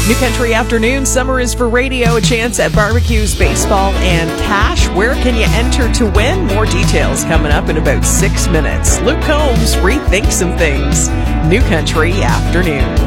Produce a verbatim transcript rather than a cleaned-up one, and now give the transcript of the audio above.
New Country Afternoon, summer is for radio, a chance at barbecues, baseball, and cash. Where can you enter to win? More details coming up in about six minutes. Luke Combs rethinks some things. New Country Afternoon.